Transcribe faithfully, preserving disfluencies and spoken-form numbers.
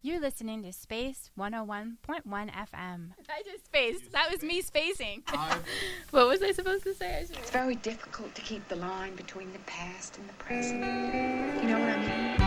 You're listening to Space one oh one point one F M. I just spaced. That was me spacing. What was I supposed to say? I It's very difficult to keep the line between the past and the present. You know what I mean?